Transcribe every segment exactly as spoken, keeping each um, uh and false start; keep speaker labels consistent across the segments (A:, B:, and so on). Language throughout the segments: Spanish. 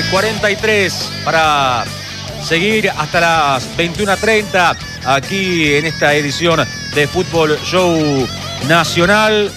A: cuarenta y tres para seguir hasta las veintiuna treinta aquí en esta edición de Fútbol Show Nacional.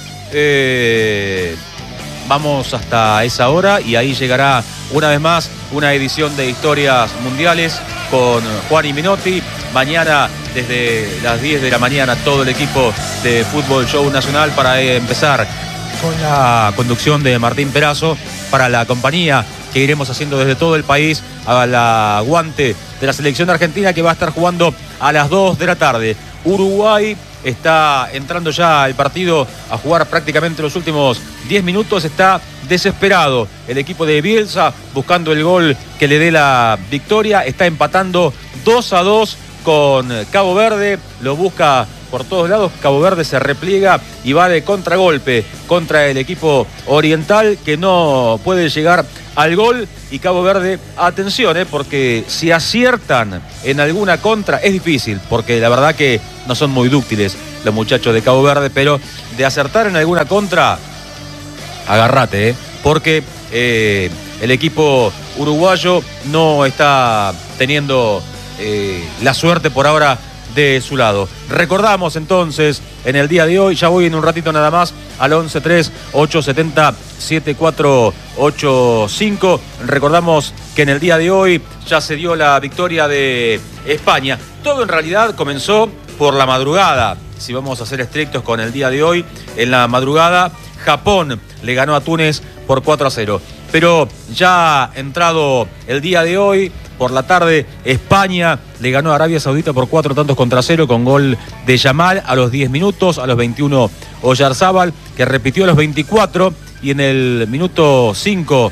A: Eh, vamos hasta esa hora y ahí llegará una vez más una edición de Historias Mundiales con Juan y Minotti. Mañana desde las diez de la mañana todo el equipo de Fútbol Show Nacional para empezar con la conducción de Martín Perazo para la compañía que iremos haciendo desde todo el país a la aguante de la selección argentina, que va a estar jugando a las dos de la tarde. Uruguay está entrando ya al partido a jugar prácticamente los últimos diez minutos. Está desesperado el equipo de Bielsa buscando el gol que le dé la victoria. Está empatando dos a dos con Cabo Verde. Lo busca por todos lados. Cabo Verde se repliega y va de contragolpe contra el equipo oriental, que no puede llegar al gol. Y Cabo Verde, atención, eh, porque si aciertan en alguna contra, es difícil, porque la verdad que no son muy dúctiles los muchachos de Cabo Verde, pero de acertar en alguna contra, agárrate, eh, porque eh, el equipo uruguayo no está teniendo eh, la suerte por ahora de su lado. Recordamos entonces en el día de hoy, ya voy en un ratito nada más, al once tres ocho siete cero siete cuatro ocho cinco. Recordamos que en el día de hoy ya se dio la victoria de España. Todo en realidad comenzó por la madrugada, si vamos a ser estrictos con el día de hoy. En la madrugada Japón le ganó a Túnez por cuatro a cero. Pero ya entrado el día de hoy, por la tarde, España le ganó a Arabia Saudita por cuatro tantos contra cero con gol de Yamal a los diez minutos, a los veintiuno Oyarzábal, que repitió a los veinticuatro, y en el minuto cinco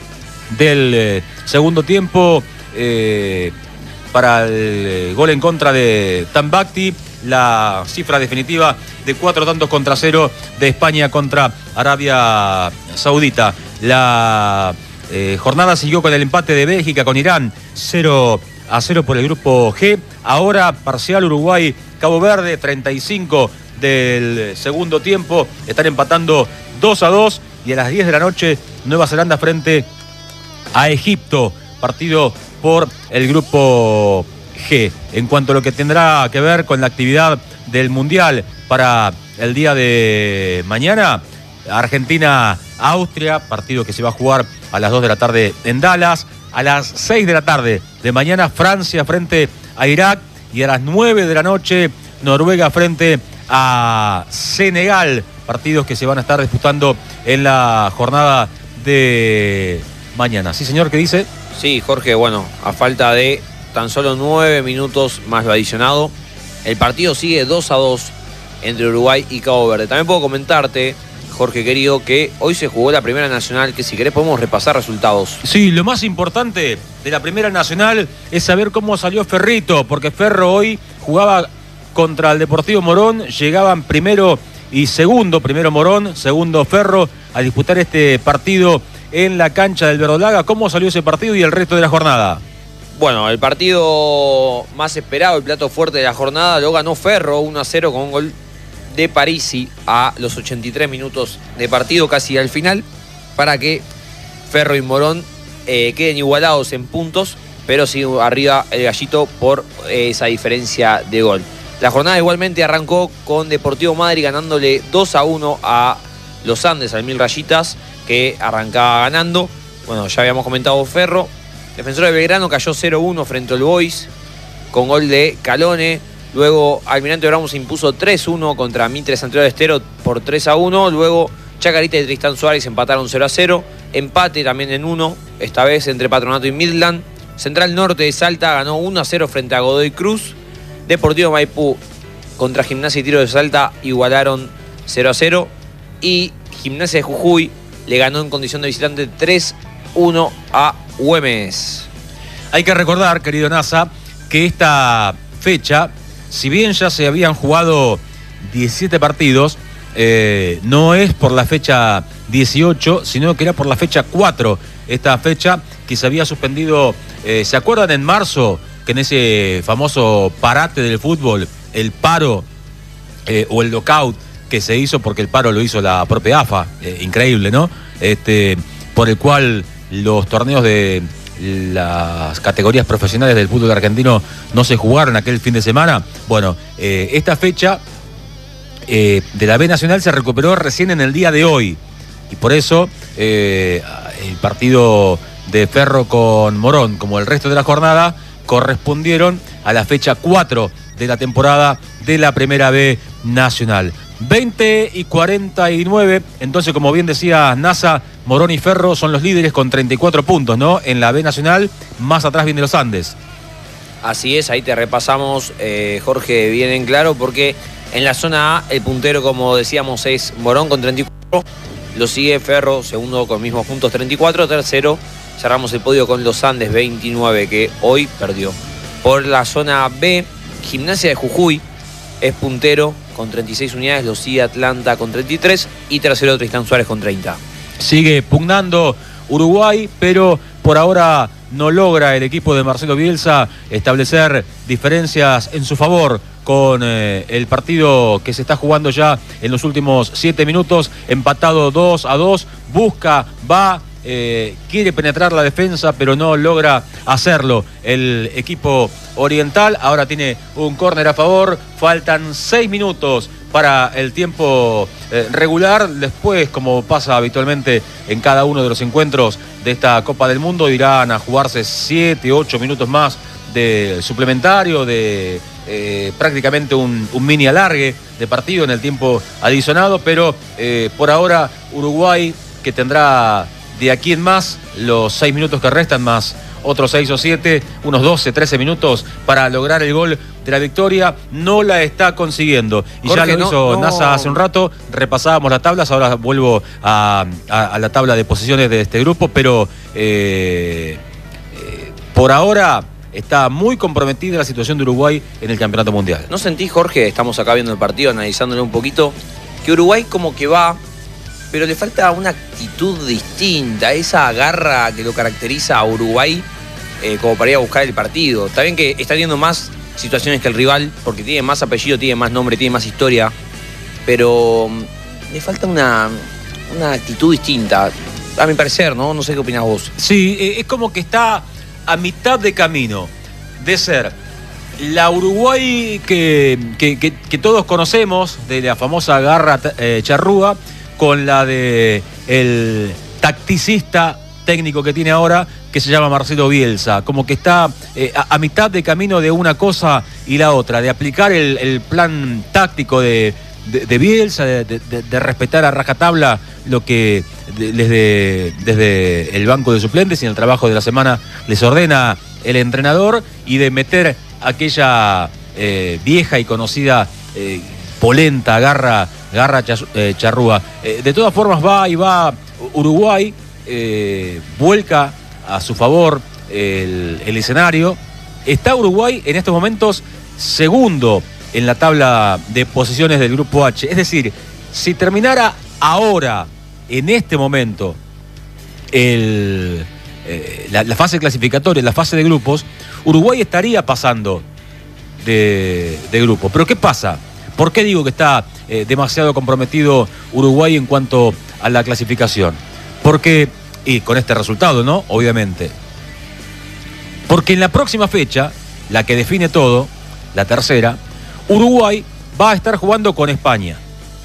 A: del eh, segundo tiempo, eh, para el gol en contra de Tambakti, la cifra definitiva de cuatro tantos contra cero de España contra Arabia Saudita. La eh, jornada siguió con el empate de Bélgica con Irán, cero a cero por el grupo G. Ahora parcial Uruguay-Cabo Verde, treinta y cinco del segundo tiempo. Están empatando dos a dos. Y a las diez de la noche, Nueva Zelanda frente a Egipto. Partido por el grupo G. En cuanto a lo que tendrá que ver con la actividad del Mundial para el día de mañana, Argentina-Austria, partido que se va a jugar a las dos de la tarde en Dallas. A las seis de la tarde de mañana, Francia frente a Irak. Y a las nueve de la noche, Noruega frente a Senegal. Partidos que se van a estar disputando en la jornada de mañana. ¿Sí, señor? ¿Qué dice?
B: Sí, Jorge, bueno, a falta de tan solo nueve minutos más lo adicionado, el partido sigue dos a dos entre Uruguay y Cabo Verde. También puedo comentarte, Jorge querido, que hoy se jugó la Primera Nacional, que si querés podemos repasar resultados.
A: Sí, lo más importante de la Primera Nacional es saber cómo salió Ferrito, porque Ferro hoy jugaba contra el Deportivo Morón, llegaban primero y segundo, primero Morón, segundo Ferro, a disputar este partido en la cancha del Verdolaga. ¿Cómo salió ese partido y el resto de la jornada?
B: Bueno, el partido más esperado, el plato fuerte de la jornada, lo ganó Ferro uno a cero con un gol de Parisi a los ochenta y tres minutos de partido, casi al final, para que Ferro y Morón eh, queden igualados en puntos, pero sigue arriba el Gallito por eh, esa diferencia de gol. La jornada igualmente arrancó con Deportivo Madrid ganándole dos a uno a los Andes, al Mil Rayitas, que arrancaba ganando. Bueno, ya habíamos comentado Ferro. Defensor de Belgrano cayó cero uno frente al Boys con gol de Calone. Luego Almirante Brown se impuso tres uno contra Mitre Santiago de Estero por tres a uno. Luego Chacarita y Tristán Suárez empataron cero a cero. Empate también en uno, esta vez entre Patronato y Midland. Central Norte de Salta ganó uno a cero frente a Godoy Cruz. Deportivo Maipú contra Gimnasia y Tiro de Salta igualaron cero a cero. Y Gimnasia de Jujuy le ganó en condición de visitante tres uno a Güemes.
A: Hay que recordar, querido NASA, que esta fecha, si bien ya se habían jugado diecisiete partidos, eh, no es por la fecha dieciocho, sino que era por la fecha cuatro. Esta fecha que se había suspendido, eh, ¿se acuerdan en marzo? Que en ese famoso parate del fútbol, el paro eh, o el lockout que se hizo, porque el paro lo hizo la propia A F A, eh, increíble, ¿no? Este, por el cual los torneos de las categorías profesionales del fútbol argentino no se jugaron aquel fin de semana. Bueno, eh, esta fecha eh, de la B Nacional se recuperó recién en el día de hoy. Y por eso eh, el partido de Ferro con Morón, como el resto de la jornada, correspondieron a la fecha cuatro de la temporada de la Primera B Nacional. veinte y cuarenta y nueve, entonces, como bien decía NASA, Morón y Ferro son los líderes con treinta y cuatro puntos, ¿no? En la B Nacional, más atrás viene los Andes.
B: Así es, ahí te repasamos, eh, Jorge, bien en claro, porque en la zona A el puntero, como decíamos, es Morón con treinta y cuatro, lo sigue Ferro, segundo con mismos puntos treinta y cuatro, tercero cerramos el podio con los Andes veintinueve, que hoy perdió. Por la zona B, Gimnasia de Jujuy es puntero con treinta y seis unidades, lo sigue Atlanta con treinta y tres y tercero Tristán Suárez con treinta.
A: Sigue pugnando Uruguay, pero por ahora no logra el equipo de Marcelo Bielsa establecer diferencias en su favor con eh, el partido que se está jugando ya en los últimos siete minutos, empatado dos a dos, busca, va, eh, quiere penetrar la defensa, pero no logra hacerlo el equipo oriental. Ahora tiene un córner a favor, faltan seis minutos para el tiempo eh, regular. Después, como pasa habitualmente en cada uno de los encuentros de esta Copa del Mundo, irán a jugarse siete, ocho minutos más de suplementario, de eh, prácticamente un, un mini alargue de partido en el tiempo adicionado, pero eh, por ahora Uruguay, que tendrá de aquí en más los seis minutos que restan, más otros seis o siete, unos doce, trece minutos para lograr el gol de la victoria, no la está consiguiendo. Y Jorge, ya lo no, hizo no... NASA hace un rato, repasábamos las tablas, ahora vuelvo a, a, a la tabla de posiciones de este grupo, pero eh, eh, por ahora está muy comprometida la situación de Uruguay en el Campeonato Mundial.
B: ¿No sentís, Jorge, estamos acá viendo el partido, analizándolo un poquito, que Uruguay como que va, pero le falta una actitud distinta, esa garra que lo caracteriza a Uruguay eh, como para ir a buscar el partido? Está bien que está teniendo más situaciones que el rival, porque tiene más apellido, tiene más nombre, tiene más historia, pero le falta una, una actitud distinta, a mi parecer, ¿no? No sé qué opinás vos.
A: Sí, es como que está a mitad de camino de ser la Uruguay que, que, que, que todos conocemos, de la famosa garra eh, charrúa, con la de el tacticista técnico que tiene ahora, que se llama Marcelo Bielsa. Como que está eh, a, a mitad de camino de una cosa y la otra, de aplicar el, el plan táctico de, de, de Bielsa, de, de, de respetar a rajatabla lo que de, desde, desde el banco de suplentes y en el trabajo de la semana les ordena el entrenador, y de meter aquella eh, vieja y conocida eh, polenta, garra, garra eh, charrúa. Eh, de todas formas va y va Uruguay, eh, vuelca a su favor el, el escenario. Está Uruguay en estos momentos segundo en la tabla de posiciones del Grupo H. Es decir, si terminara ahora, en este momento, el, eh, la, la fase clasificatoria, la fase de grupos, Uruguay estaría pasando de, de grupo. Pero ¿qué pasa? ¿Por qué digo que está eh, demasiado comprometido Uruguay en cuanto a la clasificación? Porque, y con este resultado, ¿no? Obviamente. Porque en la próxima fecha, la que define todo, la tercera, Uruguay va a estar jugando con España.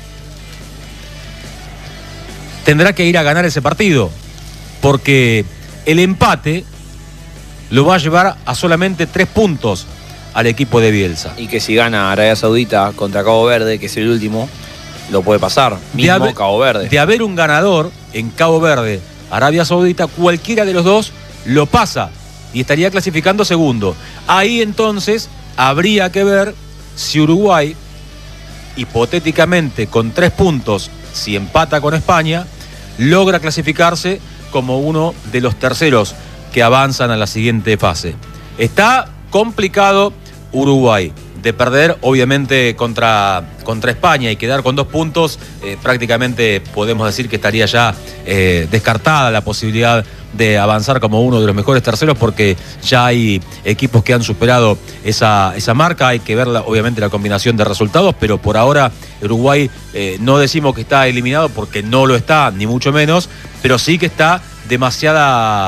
A: Tendrá que ir a ganar ese partido, porque el empate lo va a llevar a solamente tres puntos al equipo de Bielsa.
B: Y que si gana Arabia Saudita contra Cabo Verde, que es el último, lo puede pasar, mismo
A: de haber,
B: Cabo Verde.
A: De haber un ganador en Cabo Verde, Arabia Saudita, cualquiera de los dos lo pasa y estaría clasificando segundo. Ahí entonces habría que ver si Uruguay, hipotéticamente con tres puntos, si empata con España, logra clasificarse como uno de los terceros que avanzan a la siguiente fase. Está complicado Uruguay. De perder, obviamente, contra, contra España y quedar con dos puntos, eh, prácticamente podemos decir que estaría ya eh, descartada la posibilidad de avanzar como uno de los mejores terceros, porque ya hay equipos que han superado esa, esa marca. Hay que ver, la, obviamente, la combinación de resultados, pero por ahora Uruguay eh, no decimos que está eliminado, porque no lo está, ni mucho menos, pero sí que está demasiada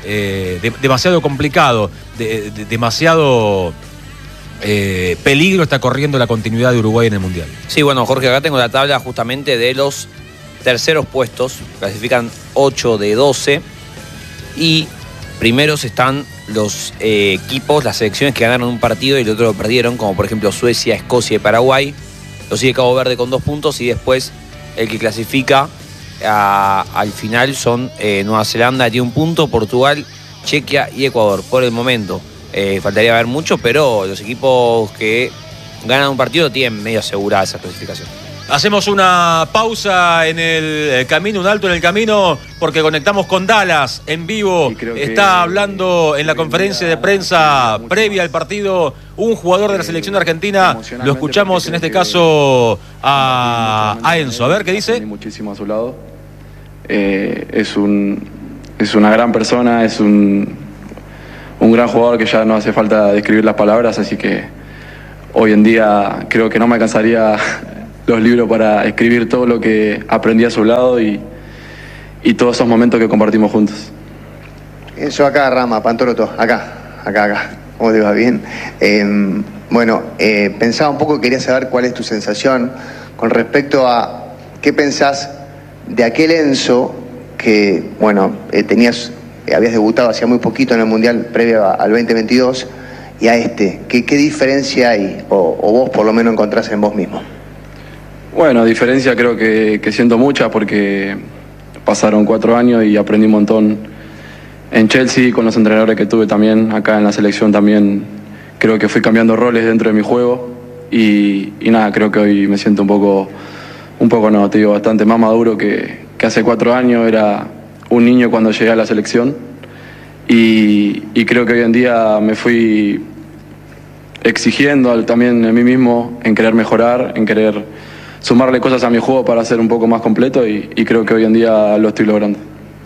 A: eh, de, demasiado complicado, de, de, demasiado eh, peligro está corriendo la continuidad de Uruguay en el Mundial.
B: Sí, bueno, Jorge, acá tengo la tabla justamente de los terceros puestos, clasifican ocho de doce, y primeros están los eh, equipos, las selecciones que ganaron un partido y el otro lo perdieron, como por ejemplo Suecia, Escocia y Paraguay. Lo sigue Cabo Verde con dos puntos y después el que clasifica a, al final son eh, Nueva Zelanda, tiene un punto, Portugal, Chequia y Ecuador. Por el momento eh, faltaría ver mucho, pero los equipos que ganan un partido tienen medio asegurada esa clasificación.
A: Hacemos una pausa en el camino, un alto en el camino, porque conectamos con Dallas en vivo. Está hablando en la conferencia de prensa previa al partido un jugador de la selección argentina. Lo escuchamos en este caso a, a Enzo. A ver qué dice.
C: Muchísimo a su lado. Eh, es, un, es una gran persona, es un, un gran jugador que ya no hace falta describir las palabras, así que hoy en día creo que no me alcanzaría los libros para escribir todo lo que aprendí a su lado y, y todos esos momentos que compartimos juntos.
D: Eso acá, Rama, Pantoroto, acá, acá, acá. ¿Cómo te va? Bien. Eh, bueno, eh, pensaba un poco, quería saber cuál es tu sensación con respecto a qué pensás de aquel Enzo que, bueno, eh, tenías, eh, habías debutado hacía muy poquito en el Mundial previo a, al veinte veintidós, y a este. ¿Qué, qué diferencia hay, o, o vos por lo menos encontrás en vos mismo?
C: Bueno, diferencia creo que, que siento mucha porque pasaron cuatro años y aprendí un montón en Chelsea, con los entrenadores que tuve también, acá en la selección también creo que fui cambiando roles dentro de mi juego y, y nada, creo que hoy me siento un poco, un poco no, te digo, bastante más maduro que, que hace cuatro años, era un niño cuando llegué a la selección y, y creo que hoy en día me fui exigiendo al, también en mí mismo, en querer mejorar, en querer sumarle cosas a mi juego para ser un poco más completo y, y creo que hoy en día lo estoy logrando.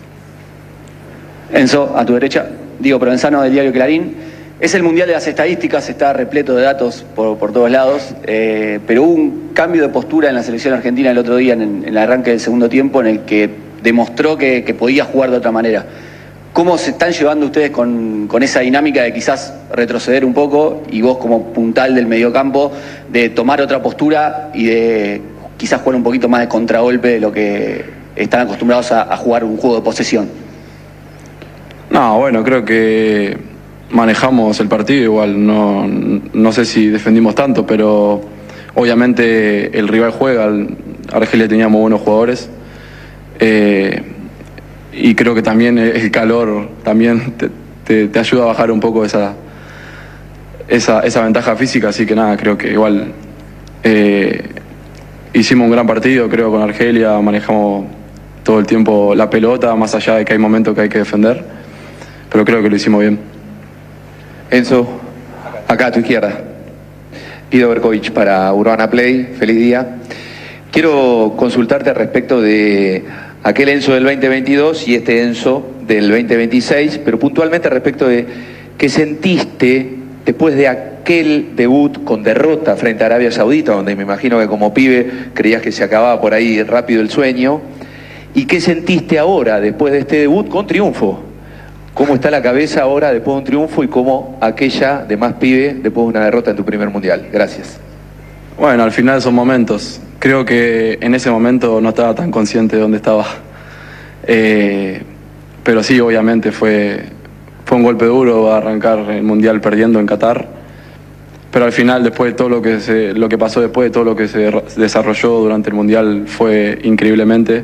E: Enzo, a tu derecha, Diego Provenzano del diario Clarín. Es el Mundial de las Estadísticas, está repleto de datos por, por todos lados, eh, pero hubo un cambio de postura en la selección argentina el otro día, en, en el arranque del segundo tiempo, en el que demostró que, que podía jugar de otra manera. ¿Cómo se están llevando ustedes con, con esa dinámica de quizás retroceder un poco y vos como puntal del mediocampo de tomar otra postura y de quizás jugar un poquito más de contragolpe de lo que están acostumbrados a, a jugar un juego de posesión?
C: No, bueno, creo que manejamos el partido igual, no, no sé si defendimos tanto, pero obviamente el rival juega, Argelia tenía muy buenos jugadores. Eh, Y creo que también el calor también te, te, te ayuda a bajar un poco esa, esa, esa ventaja física, así que nada, creo que igual eh, hicimos un gran partido, creo, con Argelia, manejamos todo el tiempo la pelota, más allá de que hay momentos que hay que defender, pero creo que lo hicimos bien.
F: Enzo, acá a tu izquierda. Guido Berkovich para Urbana Play, feliz día. Quiero consultarte al respecto de aquel Enzo del veinte veintidós y este Enzo del veinte veintiséis, pero puntualmente respecto de qué sentiste después de aquel debut con derrota frente a Arabia Saudita, donde me imagino que como pibe creías que se acababa por ahí rápido el sueño, y qué sentiste ahora después de este debut con triunfo. ¿Cómo está la cabeza ahora después de un triunfo y cómo aquella de más pibe después de una derrota en tu primer mundial? Gracias.
C: Bueno, al final son momentos. Creo que en ese momento no estaba tan consciente de dónde estaba. Eh, pero sí, obviamente fue, fue un golpe duro arrancar el Mundial perdiendo en Qatar. Pero al final, después de todo lo que, se, lo que pasó después, de todo lo que se desarrolló durante el Mundial, fue increíblemente.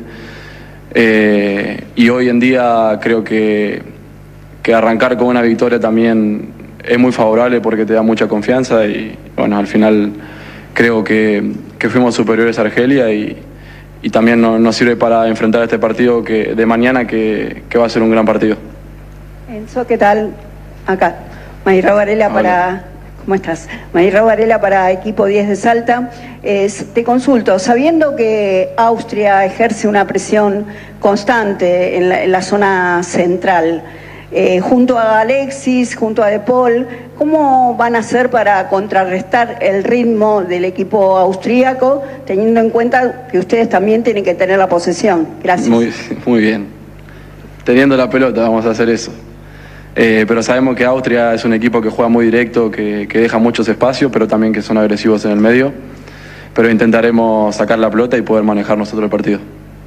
C: Eh, y hoy en día creo que, que arrancar con una victoria también es muy favorable porque te da mucha confianza y bueno, al final creo que, que fuimos superiores a Argelia y, y también no, nos sirve para enfrentar este partido que, de mañana que, que va a ser un gran partido.
G: Enzo, ¿qué tal? Acá, Mayra Varela para... ¿Cómo estás? Mayra Varela para Equipo diez de Salta. Es, te consulto, sabiendo que Austria ejerce una presión constante en la, en la zona central, eh, junto a Alexis, junto a De Paul, ¿cómo van a hacer para contrarrestar el ritmo del equipo austríaco, teniendo en cuenta que ustedes también tienen que tener la posesión? Gracias.
C: Muy, muy bien. Teniendo la pelota vamos a hacer eso. Eh, pero sabemos que Austria es un equipo que juega muy directo, que, que deja muchos espacios, pero también que son agresivos en el medio. Pero intentaremos sacar la pelota y poder manejar nosotros el partido.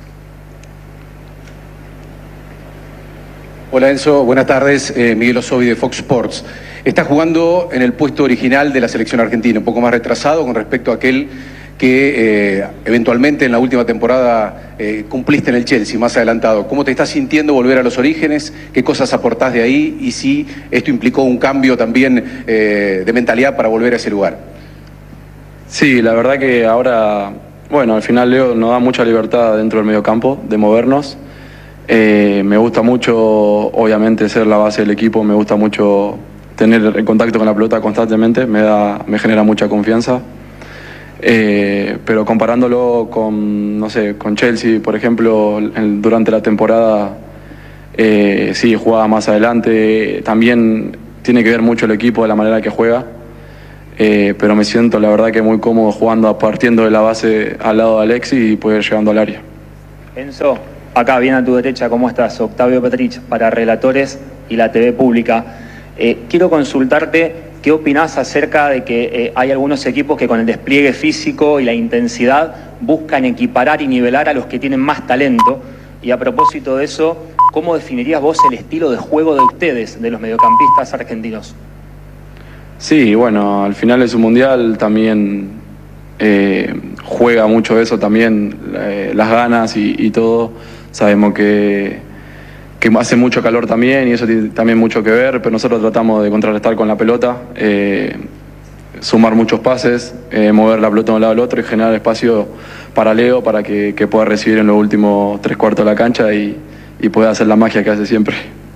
H: Hola Enzo, buenas tardes. Eh, Miguel Osovi de Fox Sports. Está jugando en el puesto original de la selección argentina, un poco más retrasado con respecto a aquel que eh, eventualmente en la última temporada eh, cumpliste en el Chelsea, más adelantado. ¿Cómo te estás sintiendo volver a los orígenes? ¿Qué cosas aportás de ahí? Y si esto implicó un cambio también eh, de mentalidad para volver a ese lugar.
C: Sí, la verdad que ahora, bueno, al final Leo nos da mucha libertad dentro del mediocampo de movernos. Eh, me gusta mucho, obviamente, ser la base del equipo, me gusta mucho tener el contacto con la pelota constantemente, me da, me genera mucha confianza. Eh, pero comparándolo con, no sé, con Chelsea, por ejemplo, en, durante la temporada, eh, sí, jugaba más adelante. También tiene que ver mucho el equipo, de la manera que juega. Eh, pero me siento, la verdad, que muy cómodo jugando, partiendo de la base al lado de Alexis y poder llegando al área.
I: Enzo, acá bien a tu derecha, ¿cómo estás? Octavio Petrich, para Relatores y la T V Pública. Eh, quiero consultarte qué opinás acerca de que eh, hay algunos equipos que con el despliegue físico y la intensidad buscan equiparar y nivelar a los que tienen más talento. Y a propósito de eso, ¿cómo definirías vos el estilo de juego de ustedes, de los mediocampistas argentinos?
C: Sí, bueno, al final es un mundial, también eh, juega mucho eso también, eh, las ganas y, y todo. Sabemos que, que hace mucho calor también y eso tiene también mucho que ver, pero nosotros tratamos de contrarrestar con la pelota, eh, sumar muchos pases, eh, mover la pelota de un lado al otro y generar espacio para Leo para que, que pueda recibir en los últimos tres cuartos de la cancha y, y pueda hacer la magia que hace siempre.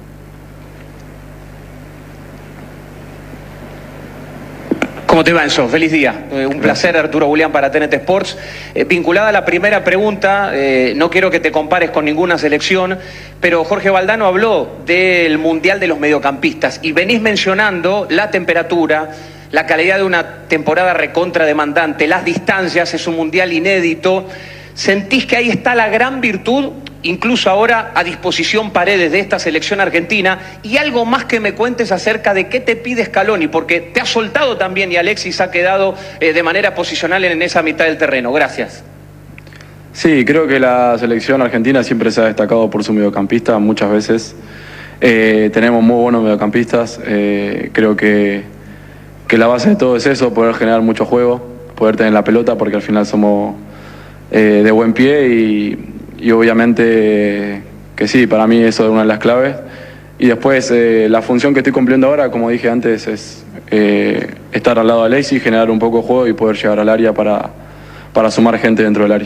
J: ¿Cómo te va, Enzo? Feliz día. Eh, un placer, Arturo Julián, para T N T Sports. Eh, vinculada a la primera pregunta, eh, no quiero que te compares con ninguna selección, pero Jorge Valdano habló del Mundial de los Mediocampistas y venís mencionando la temperatura, la calidad de una temporada recontra demandante, las distancias, es un Mundial inédito. ¿Sentís que ahí está la gran virtud, incluso ahora a disposición Paredes de esta selección argentina? Y algo más que me cuentes acerca de qué te pide Scaloni, porque te ha soltado también y Alexis ha quedado eh, de manera posicional en esa mitad del terreno. Gracias.
C: Sí, creo que la selección argentina siempre se ha destacado por su mediocampista muchas veces. Eh, tenemos muy buenos mediocampistas, eh, creo que, que la base de todo es eso, poder generar mucho juego, poder tener la pelota, porque al final somos eh, de buen pie y, y obviamente que sí, para mí eso es una de las claves. Y después eh, la función que estoy cumpliendo ahora, como dije antes, es eh, estar al lado de Alexis, generar un poco de juego y poder llegar al área para, para sumar gente dentro del área.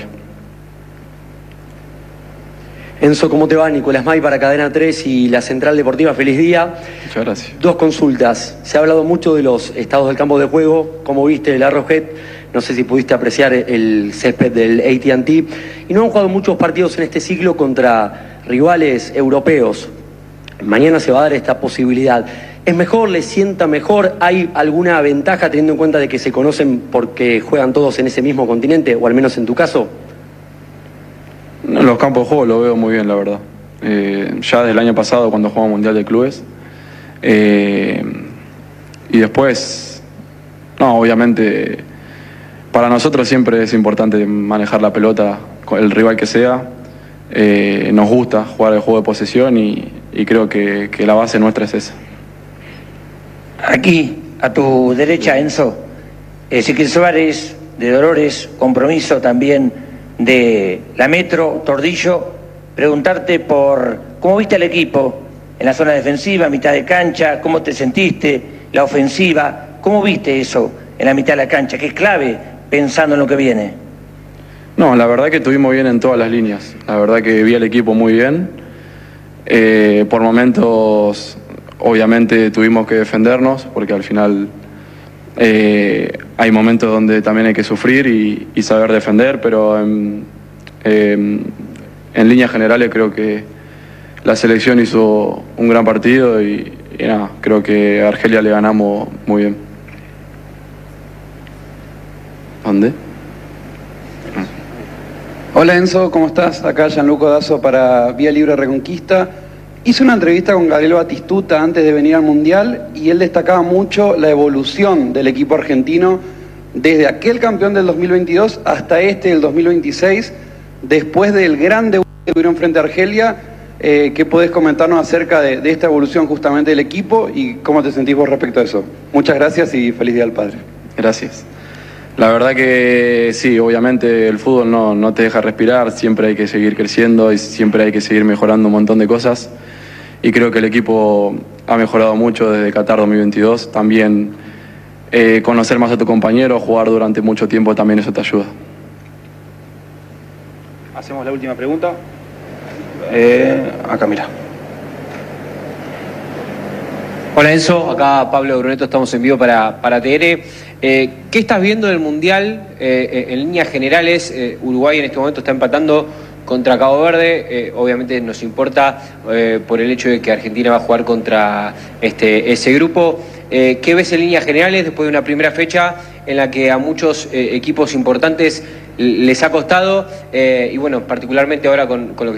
K: Enzo, ¿cómo te va? Nicolás May para Cadena tres y la Central Deportiva. Feliz día.
C: Muchas gracias.
K: Dos consultas. Se ha hablado mucho de los estados del campo de juego. ¿Cómo viste el Arrowhead? No sé si pudiste apreciar el césped del A T and T. Y no han jugado muchos partidos en este ciclo contra rivales europeos. Mañana se va a dar esta posibilidad. ¿Es mejor? ¿Les sienta mejor? ¿Hay alguna ventaja teniendo en cuenta de que se conocen porque juegan todos en ese mismo continente? O al menos en tu caso.
C: En los campos de juego lo veo muy bien, la verdad. Eh, ya desde el año pasado, cuando jugamos Mundial de Clubes. Eh, y después, no, obviamente, para nosotros siempre es importante manejar la pelota, con el rival que sea. Eh, nos gusta jugar el juego de posesión y, y creo que, que la base nuestra es esa.
L: Aquí, a tu derecha, Enzo, Ezequiel Suárez, de Dolores, Compromiso también de la Metro, Tordillo, preguntarte por cómo viste al equipo en la zona defensiva, mitad de cancha, cómo te sentiste, la ofensiva, cómo viste eso en la mitad de la cancha, que es clave pensando en lo que viene.
C: No, la verdad que estuvimos bien en todas las líneas, la verdad que vi al equipo muy bien, eh, por momentos obviamente tuvimos que defendernos, porque al final Eh, hay momentos donde también hay que sufrir y, y saber defender, pero en, eh, en líneas generales creo que la selección hizo un gran partido y, y nada, creo que a Argelia le ganamos muy bien. ¿Dónde?
M: Hola Enzo, ¿cómo estás? Acá Gianluca Dazo para Vía Libre Reconquista. Hice una entrevista con Gabriel Batistuta antes de venir al Mundial y él destacaba mucho la evolución del equipo argentino desde aquel campeón del dos mil veintidós hasta este del dos mil veintiséis, después del gran debut que tuvieron frente a Argelia. Eh, ¿Qué podés comentarnos acerca de, de esta evolución justamente del equipo y cómo te sentís vos respecto a eso? Muchas gracias y feliz Día del Padre.
C: Gracias. La verdad que sí, obviamente el fútbol no, no te deja respirar, siempre hay que seguir creciendo y siempre hay que seguir mejorando un montón de cosas. Y creo que el equipo ha mejorado mucho desde Qatar dos mil veintidós. También eh, conocer más a tu compañero, jugar durante mucho tiempo, también eso te ayuda.
H: Hacemos la última pregunta. Eh, acá, mira.
N: Hola Enzo, acá Pablo Bruneto, estamos en vivo para, para T N. Eh, ¿Qué estás viendo del Mundial? Eh, en líneas generales, eh, Uruguay en este momento está empatando contra Cabo Verde. Eh, obviamente nos importa eh, por el hecho de que Argentina va a jugar contra este, ese grupo. Eh, ¿Qué ves en líneas generales después de una primera fecha en la que a muchos eh, equipos importantes les ha costado? Eh, y bueno, particularmente ahora con, con lo que